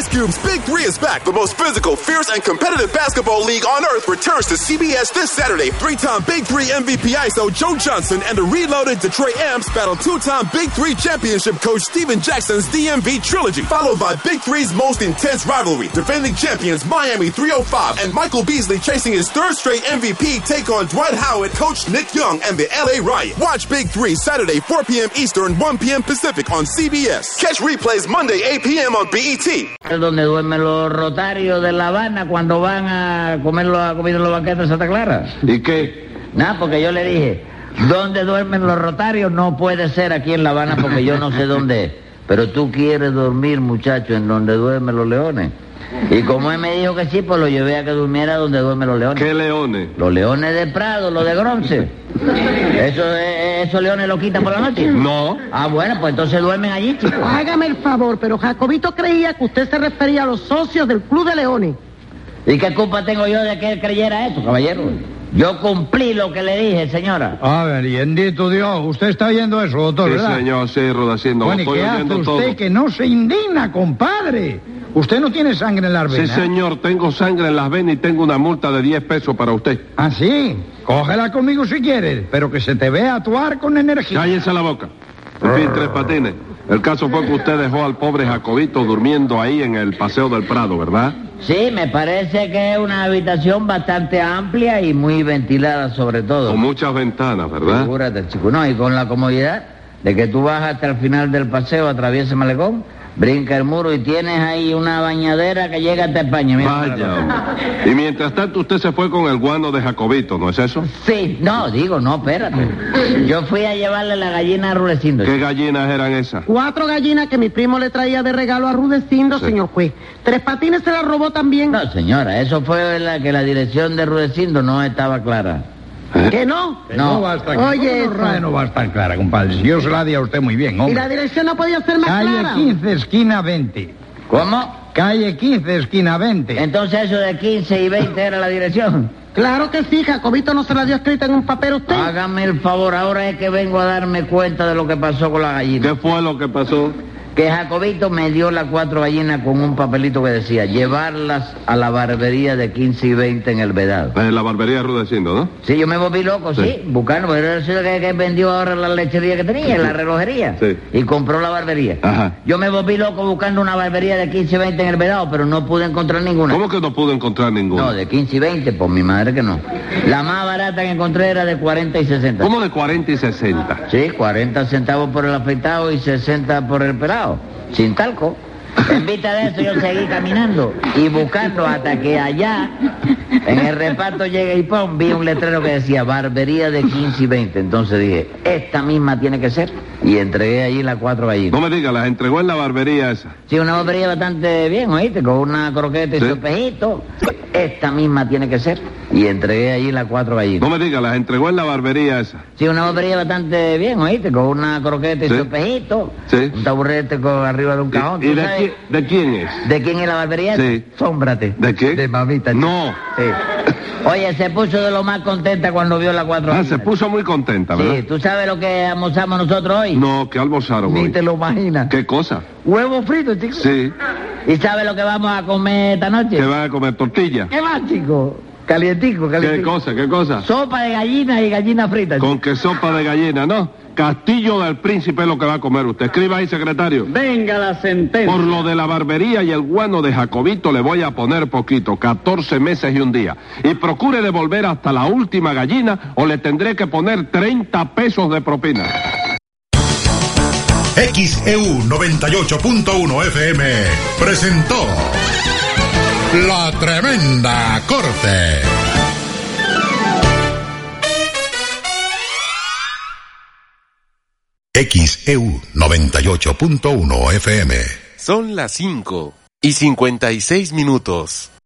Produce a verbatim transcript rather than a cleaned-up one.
Ice Cube's Big Three is back. The most physical, fierce, and competitive basketball league on earth returns to C B S this Saturday. Three-time Big Three M V P I S O Joe Johnson and the reloaded Detroit Amps battle two-time Big Three championship coach Steven Jackson's D M V trilogy, followed by Big Three's most intense rivalry. Defending champions Miami three oh five and Michael Beasley chasing his third straight M V P take on Dwight Howard, coach Nick Young, and the L A Riot. Watch Big Three Saturday, four p.m. Eastern, one p.m. Pacific on C B S. Catch replays Monday, eight p.m. on B E T. Donde duermen los rotarios de La Habana cuando van a comer la comida en los banquetes de Santa Clara. ¿Y qué? Nada, porque yo le dije, ¿dónde duermen los rotarios? No puede ser aquí en La Habana porque yo no sé dónde es. Pero tú quieres dormir, muchacho, en donde duermen los leones. Y como él me dijo que sí, pues lo llevé a que durmiera donde duermen los leones. ¿Qué leones? Los leones de Prado, los de Bronce. ¿Eso, ¿Esos leones lo quitan por la noche? No. Ah, bueno, pues entonces duermen allí, chicos. Hágame el favor, pero Jacobito creía que usted se refería a los socios del Club de Leones. ¿Y qué culpa tengo yo de que él creyera esto, caballero? Yo cumplí lo que le dije, señora. A ver, bendito Dios, usted está oyendo eso, doctor, Sí, ¿verdad? señor, sí, Rudecindo, Bueno, ¿y estoy qué hace oyendo usted todo. que no se indigna, compadre? Usted no tiene sangre en las Sí, venas. señor, tengo sangre en las venas y tengo una multa de diez pesos para usted. ¿Ah, sí? Cógela conmigo si quieres, pero que se te vea actuar con energía. Cállese la boca. En fin, Tres Patines. El caso fue que usted dejó al pobre Jacobito durmiendo ahí en el Paseo del Prado, ¿verdad? Sí, me parece que es una habitación bastante amplia y muy ventilada sobre todo. Con muchas ventanas, ¿verdad? Figúrate, chico. No, y con la comodidad de que tú vas hasta el final del paseo, atraviesa el malecón, brinca el muro y tienes ahí una bañadera que llega hasta España. Mira, Vaya, hombre. Y mientras tanto usted se fue con el guano de Jacobito, ¿no es eso? Sí, no, digo, no, espérate. Yo fui a llevarle la gallina a Rudecindo. ¿Qué gallinas eran esas? Cuatro gallinas que mi primo le traía de regalo a Rudecindo, Sí. señor juez. Tres Patines se las robó también. No, señora, eso fue la que la dirección de Rudecindo no estaba clara. ¿Que no? Que No. no va a estar Oye, ¿Cómo no, eso. no va a estar clara, compadre? Si yo se la di a usted muy bien, Y hombre. la dirección no podía ser más Calle clara. quince, esquina veinte. ¿Cómo? Calle quince, esquina veinte. Entonces eso de quince y veinte era la dirección. Claro que sí, Jacobito no se la dio escrita en un papel a usted. Hágame el favor, ahora es que vengo a darme cuenta de lo que pasó con la gallina. ¿Qué fue lo que pasó? Que Jacobito me dio las cuatro gallinas con un papelito que decía llevarlas a la barbería de quince y veinte en el Vedado. En la barbería de Rudecindo, ¿no? Sí, yo me volví loco, sí, Sí. buscando, pero era el señor que, que vendió ahora la lechería que tenía, la relojería, Sí. y compró la barbería. Ajá. Yo me volví loco buscando una barbería de quince y veinte en el Vedado, pero no pude encontrar ninguna. ¿Cómo que no pudo encontrar ninguno? No, de quince y veinte, por mi madre que no. La más barata que encontré era de cuarenta y sesenta. ¿Cómo de cuarenta y sesenta? Sí, cuarenta centavos por el afeitado y sesenta por el pelado, sin talco. En vista de eso yo seguí caminando y buscando hasta que allá, en el reparto Llega y Pon, vi un letrero que decía barbería de quince y veinte. Entonces dije, esta misma tiene que ser. Y entregué allí las cuatro gallinas. No me diga, las entregó en la barbería esa. Sí, una barbería bastante bien, ¿oíste? Con una croqueta y Sí. su espejito. Esta misma tiene que ser. Y entregué allí las cuatro gallinas. No me diga, las entregó en la barbería esa. Sí, una barbería bastante bien, ¿oíste? Con una croqueta y Sí. su espejito. Sí. Un taburete con arriba de un cajón. ¿Y, y ¿tú de, sabes qui- de quién es? de quién es la barbería? Sí. Sómbrate. ¿De qué? De mamita. No. Sí. Oye, se puso de lo más contenta cuando vio las cuatro Ah, gallinas. se puso muy contenta, ¿verdad? Sí, ¿tú sabes lo que almorzamos nosotros hoy? No, ¿qué almorzaron Ni hoy? te lo imaginas. ¿Qué cosa? Huevo frito, chico. Sí. ¿Y sabes lo que vamos a comer esta noche? ¿Que van a comer tortilla? ¿Qué más, chico? Calientico, ¿Qué calientico. cosa, qué cosa? Sopa de gallina y gallina frita. Con que sopa de gallina, ¿no? Castillo del Príncipe es lo que va a comer usted. Escriba ahí, secretario. Venga la sentencia. Por lo de la barbería y el guano de Jacobito le voy a poner poquito, catorce meses y un día. Y procure devolver hasta la última gallina o le tendré que poner treinta pesos de propina. X E U noventa y ocho punto uno F M presentó La Tremenda Corte. X E U noventa y ocho punto uno F M. Son las cinco y cincuenta y seis minutos.